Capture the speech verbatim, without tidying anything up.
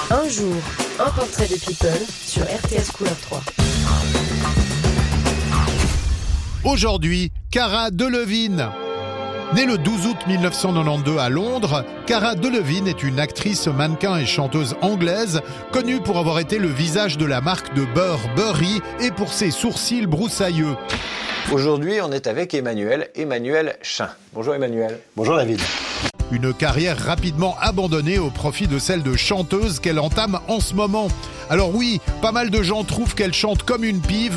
Un jour, un portrait de People sur R T S Couleur trois. Aujourd'hui, Cara Delevingne. Née le douze août mille neuf cent quatre-vingt-douze à Londres, Cara Delevingne est une actrice, mannequin et chanteuse anglaise, connue pour avoir été le visage de la marque de beurre Burberry et pour ses sourcils broussailleux. Aujourd'hui, on est avec Emmanuel, Emmanuel Chin. Bonjour Emmanuel. Bonjour David. Une carrière rapidement abandonnée au profit de celle de chanteuse qu'elle entame en ce moment. Alors oui, pas mal de gens trouvent qu'elle chante comme une pive,